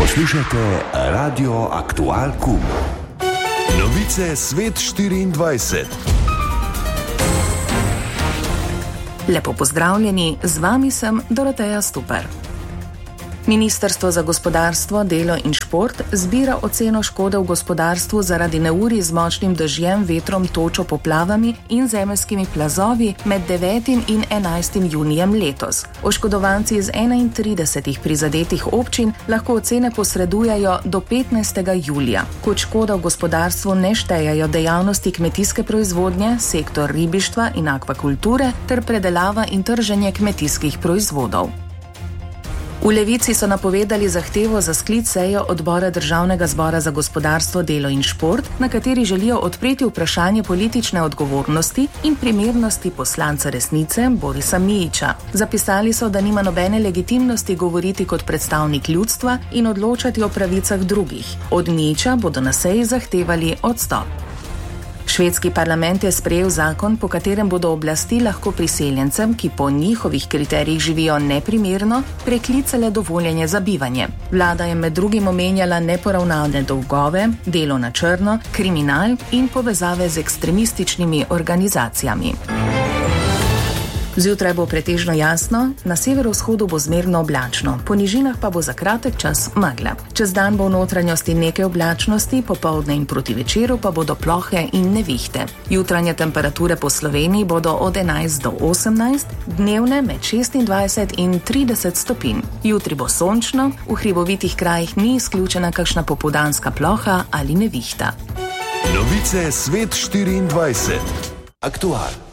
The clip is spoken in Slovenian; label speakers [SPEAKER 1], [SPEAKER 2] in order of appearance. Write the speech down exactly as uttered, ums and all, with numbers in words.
[SPEAKER 1] Poslušate Radio Aktual Kum. Novice Svet štiriindvajset.
[SPEAKER 2] Lepo pozdravljeni, z vami sem Doroteja Stupar. Ministrstvo za gospodarstvo, delo in šport zbira oceno škode v gospodarstvu zaradi neurij z močnim dežjem, vetrom, točo, poplavami in zemeljskimi plazovi med devetim in enajstim junijem letos. Oškodovanci iz enaintridesetih prizadetih občin lahko ocene posredujejo do petnajstega julija. Kot škoda v gospodarstvu ne štejejo dejavnosti kmetijske proizvodnje, sektor ribištva in akvakulture ter predelava in trženje kmetijskih proizvodov. V Levici so napovedali zahtevo za sklic seje odbora Državnega zbora za gospodarstvo, delo in šport, na kateri želijo odpreti vprašanje politične odgovornosti in primernosti poslanca Resnice Borisa Mijića. Zapisali so, da nima nobene legitimnosti govoriti kot predstavnik ljudstva in odločati o pravicah drugih. Od Mijića bodo na seji zahtevali odstop. Švedski parlament je sprejel zakon, po katerem bodo oblasti lahko priseljencem, ki po njihovih kriterijih živijo neprimerno, preklicale dovoljenje za bivanje. Vlada je med drugim omenjala neporavnane dolgove, delo na črno, kriminal in povezave z ekstremističnimi organizacijami. Zjutraj bo pretežno jasno, na severovzhodu bo zmerno oblačno, po nižinah pa bo za kratek čas megla. Čez dan bo v notranjosti nekaj oblačnosti, popoldne in proti večeru pa bodo plohe in nevihte. Jutranje temperature po Sloveniji bodo od enajst do osemnajst, dnevne med šestindvajset in trideset stopinj. Jutri bo sončno, v hribovitih krajih ni izključena kakšna popoldanska ploha ali nevihta.
[SPEAKER 1] Novice Svet štiriindvajset. Aktual.